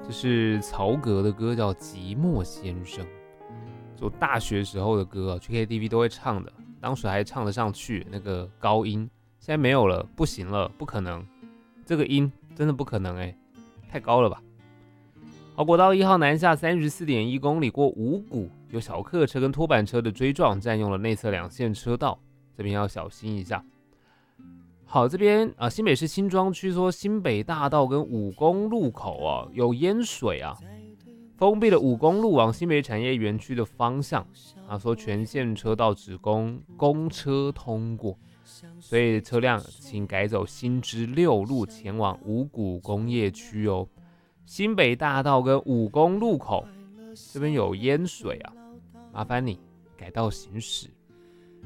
这是曹格的歌，叫《寂寞先生》，就大学时候的歌去 KTV 都会唱的，当时还唱得上去那个高音，现在没有了，不行了，不可能，这个音真的不可能太高了吧。好，国道1号南下34.1公里过五股，有小客车跟拖板车的追撞，占用了内侧2线车道，这边要小心一下。好，这边新北市新庄区说新北大道跟武功路口有淹水封闭了武功路往新北产业园区的方向说全线车道只供公车通过，所以车辆请改走新知6路前往五股工业区新北大道跟武功路口这边有淹水麻烦你改道行驶。